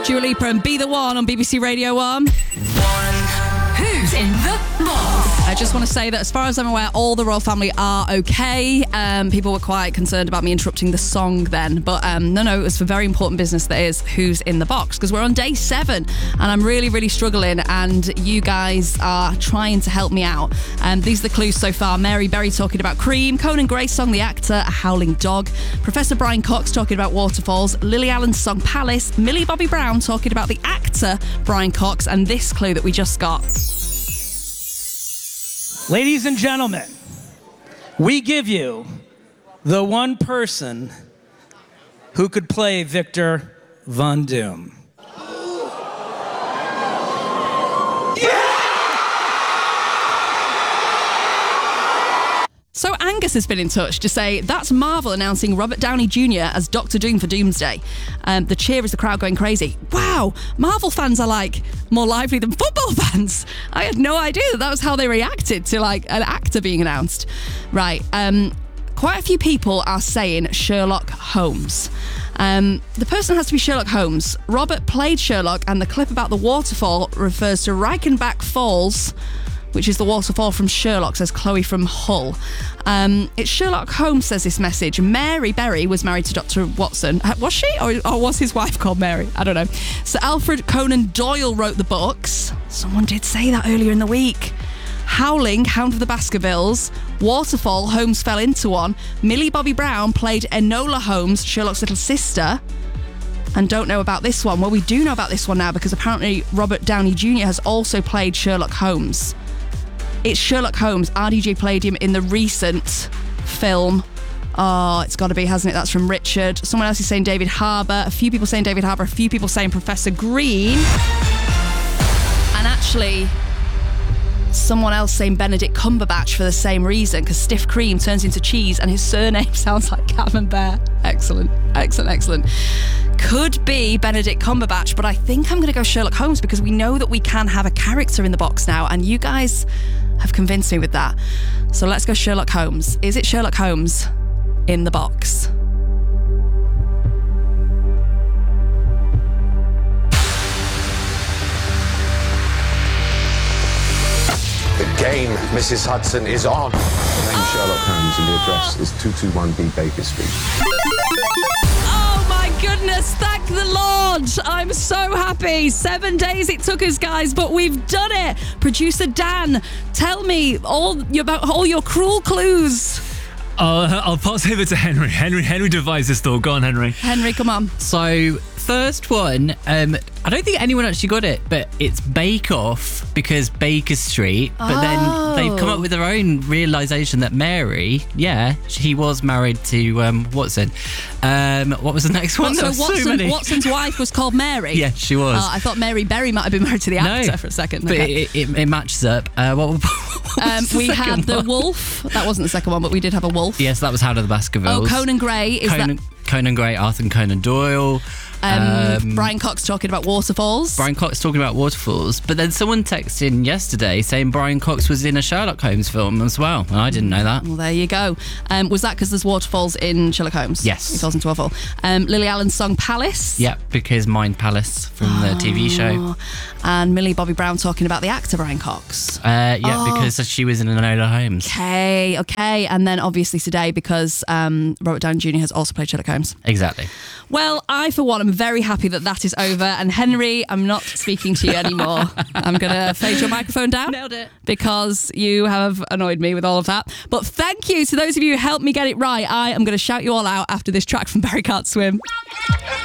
Dua Lipa and Be The One on BBC Radio 1. Who's in the box? I just want to say that as far as I'm aware, all the royal family are okay. People were quite concerned about me interrupting the song then. But no, it was for very important business, that is Who's in the Box, because we're on day 7 and I'm really, really struggling and you guys are trying to help me out. These are the clues so far. Mary Berry talking about Cream, Conan Gray's song The Actor, A Howling Dog, Professor Brian Cox talking about Waterfalls, Lily Allen's song Palace, Millie Bobby Brown talking about the actor Brian Cox, and this clue that we just got. Ladies and gentlemen, we give you the one person who could play Victor Von Doom. So Angus has been in touch to say that's Marvel announcing Robert Downey Jr. as Doctor Doom for Doomsday. The cheer is the crowd going crazy. Wow, Marvel fans are like more lively than football fans. I had no idea that was how they reacted to like an actor being announced. Right, quite a few people are saying Sherlock Holmes. The person has to be Sherlock Holmes. Robert played Sherlock and the clip about the waterfall refers to Reichenbach Falls, which is the waterfall from Sherlock, says Chloe from Hull. It's Sherlock Holmes, says this message. Mary Berry was married to Dr. Watson. Was she? Or was his wife called Mary? I don't know. Sir Alfred Conan Doyle wrote the books. Someone did say that earlier in the week. Howling, Hound of the Baskervilles. Waterfall, Holmes fell into one. Millie Bobby Brown played Enola Holmes, Sherlock's little sister. And don't know about this one. Well, we do know about this one now because apparently Robert Downey Jr. has also played Sherlock Holmes. It's Sherlock Holmes. RDJ played him in the recent film. Oh, it's got to be, hasn't it? That's from Richard. Someone else is saying David Harbour. A few people saying David Harbour. A few people saying Professor Green. And actually, someone else saying Benedict Cumberbatch for the same reason, because stiff cream turns into cheese and his surname sounds like Camembert. Excellent, excellent, excellent. Could be Benedict Cumberbatch, but I think I'm going to go Sherlock Holmes because we know that we can have a character in the box now, and you guys have convinced me with that. So let's go Sherlock Holmes. Is it Sherlock Holmes in the box? The game, Mrs. Hudson, is on. My name's Sherlock Holmes and the address is 221B Baker Street. Oh my goodness, thank the Lord. I'm so happy. 7 days it took us, guys, but we've done it. Producer Dan, tell me about all your cruel clues. I'll pass over to Henry. Henry devised this thought. Go on, Henry. Henry, come on. So, first one, I don't think anyone actually got it, but it's Bake Off because Baker Street. But then they've come up with their own realisation that Mary, he was married to Watson. What was the next one? So Watson's wife was called Mary? Yeah, she was. I thought Mary Berry might have been married to the actor for a second. But okay. it matches up. What we had the wolf. That wasn't the second one, but we did have a wolf. Yes, that was Hound of the Baskervilles. Oh, Conan Gray. Conan Gray, Arthur Conan Doyle. Brian Cox talking about Waterfalls. But then someone texted in yesterday saying Brian Cox was in a Sherlock Holmes film as well, and I didn't know that. Well, there you go. Was that because there's waterfalls in Sherlock Holmes? Yes. It falls into a waterfall. Lily Allen's song Palace. Yeah, because Mind Palace from the TV show. And Millie Bobby Brown talking about the actor Brian Cox. Because she was in Enola Holmes. Okay. And then obviously today because Robert Downey Jr. has also played Sherlock Holmes. Exactly. Well, I, for one, am very happy that is over. And Henry, I'm not speaking to you anymore. I'm going to fade your microphone down. Nailed it. Because you have annoyed me with all of that. But thank you to those of you who helped me get it right. I am going to shout you all out after this track from Barry Can't Swim.